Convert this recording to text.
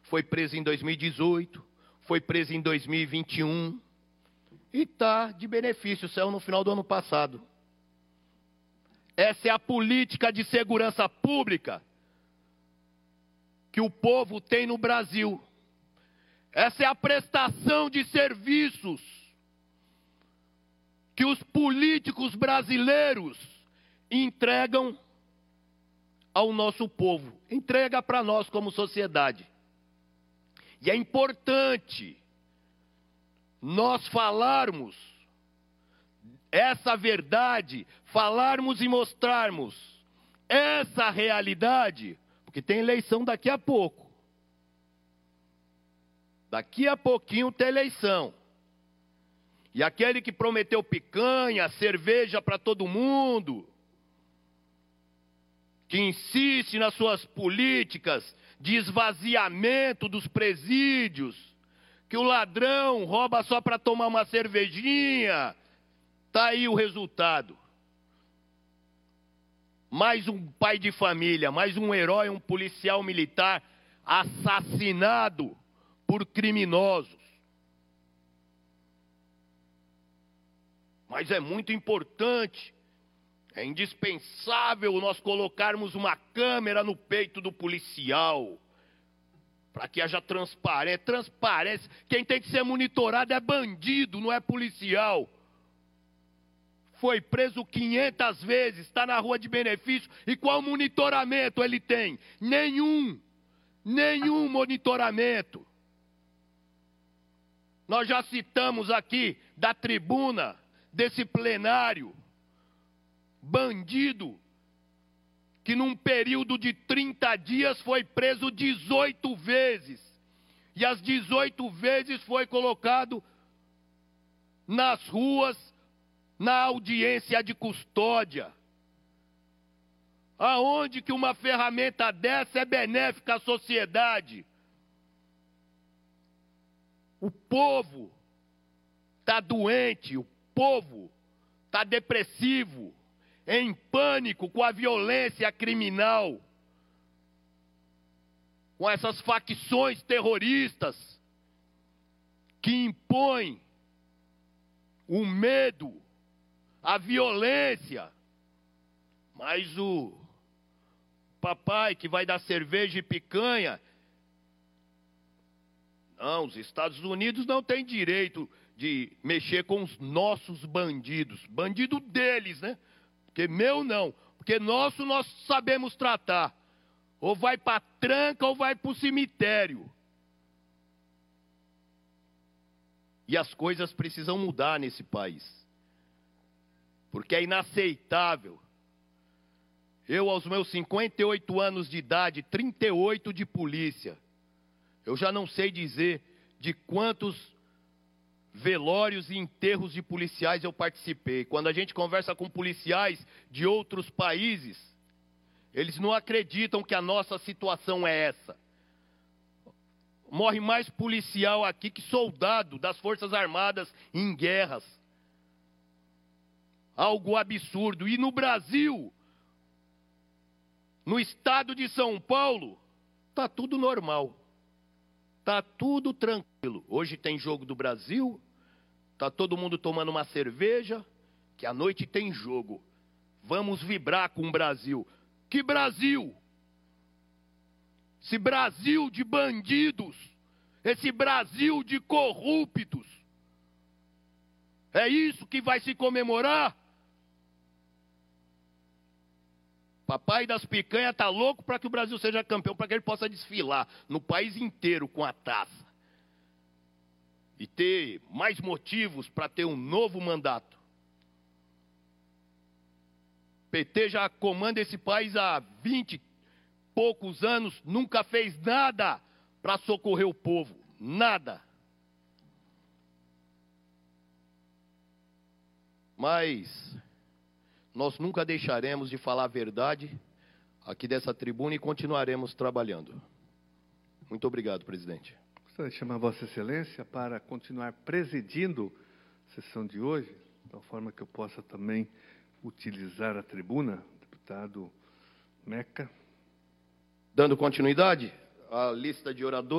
foi preso em 2018, foi preso em 2021 e está de benefício, saiu no final do ano passado. Essa é a política de segurança pública que o povo tem no Brasil. Essa é a prestação de serviços que os políticos brasileiros entregam ao nosso povo, entrega para nós como sociedade. E é importante nós falarmos essa verdade, falarmos e mostrarmos essa realidade, porque tem eleição daqui a pouco. Daqui a pouquinho tem eleição. E aquele que prometeu picanha, cerveja para todo mundo, que insiste nas suas políticas de esvaziamento dos presídios, que o ladrão rouba só para tomar uma cervejinha, está aí o resultado. Mais um pai de família, mais um herói, um policial militar assassinado por criminosos. Mas é muito importante, é indispensável nós colocarmos uma câmera no peito do policial, para que haja transparência. Quem tem que ser monitorado é bandido, não é policial. Foi preso 500 vezes, está na rua de benefício, e qual monitoramento ele tem? Nenhum monitoramento. Nós já citamos aqui da tribuna desse plenário, bandido que num período de 30 dias foi preso 18 vezes. E as 18 vezes foi colocado nas ruas, na audiência de custódia. Aonde que uma ferramenta dessa é benéfica à sociedade? O povo está doente, o povo está depressivo, em pânico com a violência criminal, com essas facções terroristas que impõem o medo, a violência. Mas o papai que vai dar cerveja e picanha, não, os Estados Unidos não têm direito de mexer com os nossos bandidos. Bandido deles, né? Porque meu não. Porque nosso nós sabemos tratar. Ou vai para tranca ou vai para o cemitério. E as coisas precisam mudar nesse país. Porque é inaceitável. Eu, aos meus 58 anos de idade, 38 de polícia, eu já não sei dizer de quantos velórios e enterros de policiais eu participei. Quando a gente conversa com policiais de outros países, eles não acreditam que a nossa situação é essa. Morre mais policial aqui que soldado das Forças Armadas em guerras. Algo absurdo. E no Brasil, no estado de São Paulo, está tudo normal. Está tudo tranquilo. Hoje tem jogo do Brasil, está todo mundo tomando uma cerveja, que à noite tem jogo. Vamos vibrar com o Brasil. Que Brasil? Esse Brasil de bandidos, esse Brasil de corruptos. É isso que vai se comemorar? Papai das picanhas está louco para que o Brasil seja campeão, para que ele possa desfilar no país inteiro com a taça. E ter mais motivos para ter um novo mandato. PT já comanda esse país há 20 e poucos anos, nunca fez nada para socorrer o povo. Nada. Mas nós nunca deixaremos de falar a verdade aqui dessa tribuna e continuaremos trabalhando. Muito obrigado, presidente. Gostaria de chamar Vossa Excelência para continuar presidindo a sessão de hoje, de tal forma que eu possa também utilizar a tribuna, deputado Meca. Dando continuidade à lista de oradores.